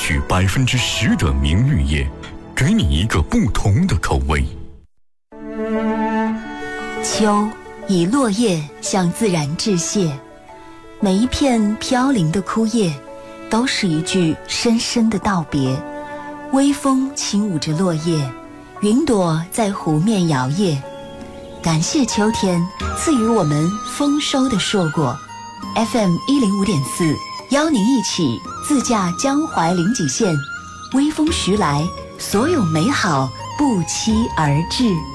取10%的明绿叶，给你一个不同的口味。 秋以落叶向自然致谢，每一片飘零的枯叶都是一句深深的道别。微风轻舞着落叶，云朵在湖面摇曳。感谢秋天赐予我们丰收的硕果。 FM105.4 邀您一起自驾江淮临济县，微风徐来，所有美好不期而至。